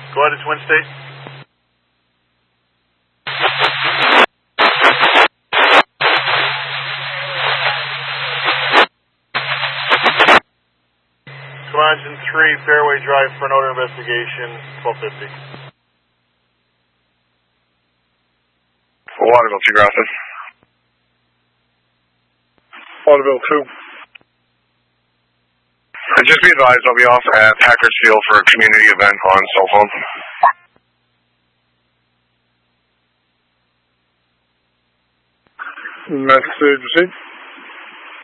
Go ahead, it's Twin State. Engine 3, Fairway Drive for an odor investigation, 1250. Waterville 2, Grafton. Waterville 2. Just be advised, I'll be off at Packers Field for a community event on cell phone. Message received.